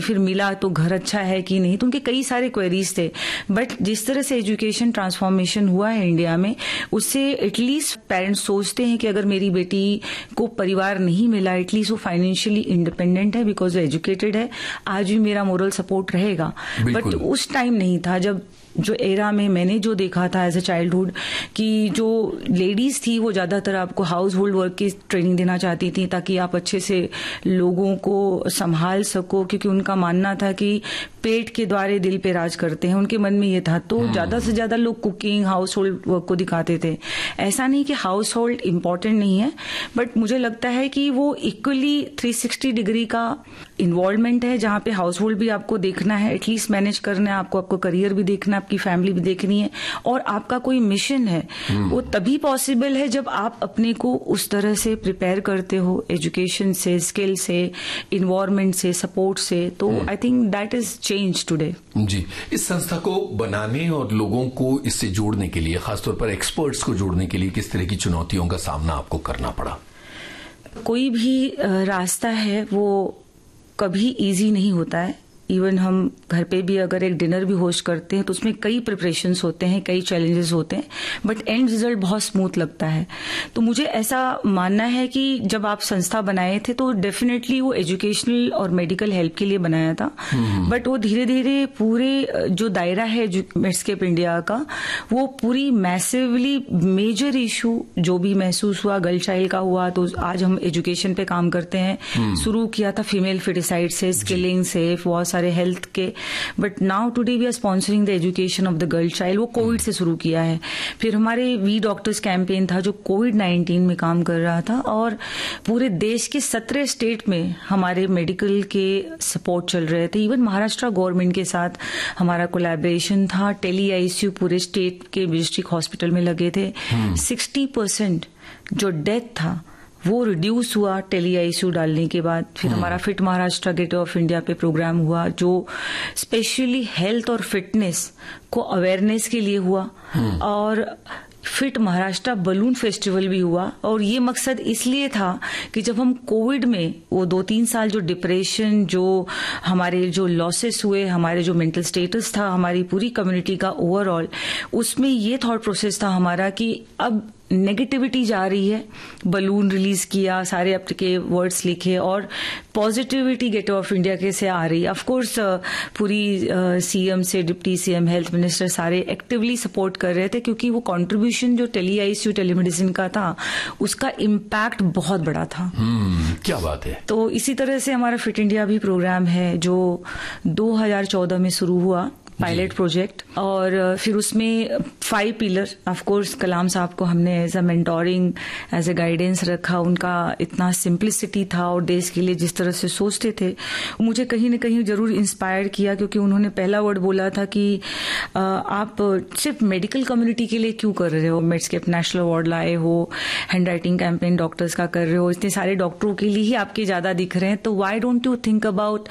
फिर मिला तो घर अच्छा है कि नहीं, तो उनके कई सारे क्वेरीज थे। बट जिस तरह से एजुकेशन ट्रांसफॉर्मेशन हुआ है इंडिया में, उससे एटलीस्ट पेरेंट्स सोचते हैं कि अगर मेरी बेटी को परिवार नहीं मिला, एटलीस्ट वो फाइनेंशियली इंडिपेंडेंट है बिकॉज वो एजुकेटेड है, आज भी मेरा मोरल सपोर्ट रहेगा। बट उस टाइम नहीं था, जब जो एरा में मैंने जो देखा था एज ए चाइल्डहुड, कि जो लेडीज थी वो ज्यादातर आपको हाउस होल्ड वर्क की ट्रेनिंग देना चाहती थी ताकि आप अच्छे से लोगों को संभाल सको, क्योंकि उनका मानना था कि पेट के द्वारे दिल पे राज करते हैं, उनके मन में ये था। तो ज्यादा से ज्यादा लोग कुकिंग, हाउस होल्ड वर्क को दिखाते थे। ऐसा नहीं कि हाउस होल्ड इम्पॉर्टेंट नहीं है, बट मुझे लगता है कि वो इक्वली 360 डिग्री का इन्वॉल्वमेंट है, जहां पे हाउस होल्ड भी आपको देखना है, एटलीस्ट मैनेज करना है, आपको करियर भी देखना है, आपकी फैमिली भी देखनी है, और आपका कोई मिशन है। वो तभी पॉसिबल है जब आप अपने को उस तरह से प्रिपेयर करते हो, एजुकेशन से, स्किल से, इन्वायरमेंट से, सपोर्ट से। तो I think that is change today. जी, इस संस्था को बनाने और लोगों को इससे जोड़ने के लिए, खासतौर पर एक्सपर्ट्स को जोड़ने के लिए, किस तरह की चुनौतियों का सामना आपको करना पड़ा? कोई भी रास्ता है वो कभी इजी नहीं होता है। इवन हम घर पे भी अगर एक डिनर भी होस्ट करते हैं तो उसमें कई प्रिपरेशंस होते हैं, कई चैलेंजेस होते हैं, बट एंड रिजल्ट बहुत स्मूथ लगता है। तो मुझे ऐसा मानना है कि जब आप संस्था बनाए थे तो डेफिनेटली वो एजुकेशनल और मेडिकल हेल्प के लिए बनाया था, बट वो धीरे धीरे पूरे जो दायरा है मेडस्केप इंडिया का, वो पूरी मैसिवली मेजर इशू जो भी महसूस हुआ गर्ल चाइल्ड का हुआ, तो आज हम एजुकेशन पे काम करते हैं। शुरू किया था फीमेल फिटिसाइड से, स्किलिंग से, बहुत सारे हेल्थ के, but now today we are sponsoring the education of the girl child. वो कोविड से शुरू किया है। फिर हमारे वी डॉक्टर्स कैंपेन था जो कोविड-19 में काम कर रहा था, और पूरे देश के 17 स्टेट में हमारे मेडिकल के सपोर्ट चल रहे थे। इवन महाराष्ट्र गवर्नमेंट के साथ हमारा कोलैबोरेशन था। टेली आईसीयू पूरे स्टेट के डिस्ट्रिक्ट हॉस्पिटल में लगे थे। 60% जो डेथ था वो रिड्यूस हुआ टेली आईसीयू डालने के बाद। फिर हमारा fit Maharashtra gateway of India पे प्रोग्राम हुआ जो स्पेशली हेल्थ और फिटनेस को अवेयरनेस के लिए हुआ, और फिट महाराष्ट्र बलून फेस्टिवल भी हुआ। और ये मकसद इसलिए था कि जब हम कोविड में वो 2-3 साल जो डिप्रेशन, जो हमारे जो लॉसेस हुए, हमारे जो मेंटल स्टेटस था हमारी पूरी कम्युनिटी का ओवरऑल, उसमें ये थॉट प्रोसेस था हमारा कि अब नेगेटिविटी जा रही है। बलून रिलीज किया, सारे आपके वर्ड्स लिखे, और पॉजिटिविटी गेटवे ऑफ इंडिया कैसे आ रही है। ऑफकोर्स पूरी सीएम से डिप्टी सीएम, हेल्थ मिनिस्टर सारे एक्टिवली सपोर्ट कर रहे थे, क्योंकि वो कंट्रीब्यूशन जो टेली आईसीयू टेलीमेडिसिन का था उसका इम्पैक्ट बहुत बड़ा था। क्या बात है। तो इसी तरह से हमारा फिट इंडिया भी प्रोग्राम है जो 2014 में शुरू हुआ, पायलट प्रोजेक्ट, और फिर उसमें 5 पिलर। ऑफकोर्स कलाम साहब को हमने as a mentoring, as a guidance रखा। उनका इतना सिंप्लिसिटी था और देश के लिए जिस तरह से सोचते थे, मुझे कहीं न कहीं जरूर इंस्पायर किया, क्योंकि उन्होंने पहला वर्ड बोला था कि आप सिर्फ मेडिकल कम्युनिटी के लिए क्यों कर रहे हो, मेडस्केप नेशनल अवार्ड लाए हो, हैंड राइटिंग कैंपेन डॉक्टर्स का कर रहे हो, इतने सारे डॉक्टरों के लिए ही आपके ज्यादा दिख रहे हैं, तो why don't you think about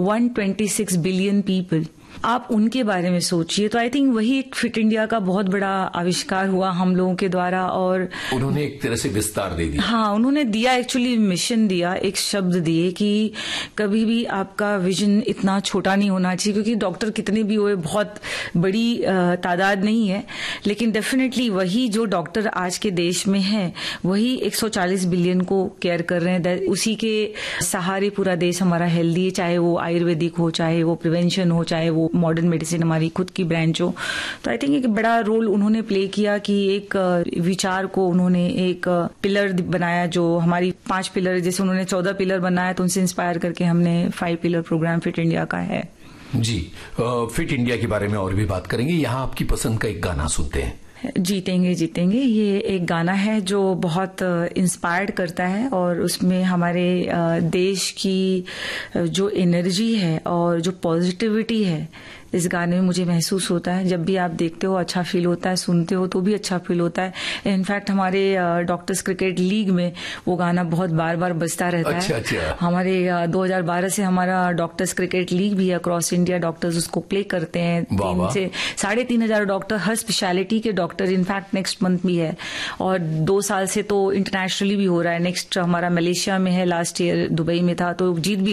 126 billion people, आप उनके बारे में सोचिए। तो आई थिंक वही एक फिट इंडिया का बहुत बड़ा आविष्कार हुआ हम लोगों के द्वारा, और उन्होंने एक तरह से विस्तार दे दिया। हाँ, उन्होंने दिया, एक्चुअली मिशन दिया, एक शब्द दिए कि कभी भी आपका विजन इतना छोटा नहीं होना चाहिए, क्योंकि डॉक्टर कितने भी हुए बहुत बड़ी तादाद नहीं है, लेकिन डेफिनेटली वही जो डॉक्टर आज के देश में है वही 140 बिलियन को केयर कर रहे हैं। उसी के सहारे पूरा देश हमारा हेल्दी है, चाहे वो आयुर्वेदिक हो, चाहे वो प्रिवेंशन हो, चाहे वो मॉडर्न मेडिसिन हमारी खुद की ब्रांच हो। तो आई थिंक एक बड़ा रोल उन्होंने प्ले किया कि एक विचार को उन्होंने एक पिलर बनाया, जो हमारी 5 पिलर, जैसे उन्होंने 14 पिलर बनाया, तो उनसे इंस्पायर करके हमने 5 पिलर प्रोग्राम फिट इंडिया का है। जी, फिट इंडिया के बारे में और भी बात करेंगे। यहाँ आपकी पसंद का एक गाना सुनते हैं। जीतेंगे जीतेंगे, ये एक गाना है जो बहुत इंस्पायर्ड करता है, और उसमें हमारे देश की जो एनर्जी है और जो पॉजिटिविटी है इस गाने में मुझे महसूस होता है। जब भी आप देखते हो अच्छा फील होता है, सुनते हो तो भी अच्छा फील होता है। इनफैक्ट हमारे डॉक्टर्स क्रिकेट लीग में वो गाना बहुत बार बार बजता रहता है। अच्छा। हमारे 2012 से हमारा डॉक्टर्स क्रिकेट लीग भी अक्रॉस इंडिया डॉक्टर्स उसको प्ले करते हैं। 3 से 3,500 डॉक्टर, हर स्पेशलिटी के डॉक्टर, इनफैक्ट नेक्स्ट मंथ भी है, और 2 साल से तो इंटरनेशनली भी हो रहा है। नेक्स्ट हमारा मलेशिया में है, लास्ट ईयर दुबई में था, तो जीत भी